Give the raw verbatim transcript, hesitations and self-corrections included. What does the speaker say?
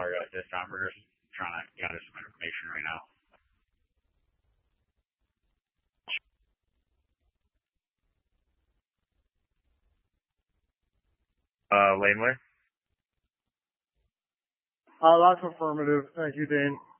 dollar uh, discount. We're just trying to gather some information right now. Uh, Laneway? Uh, that's affirmative. Thank you, Dane.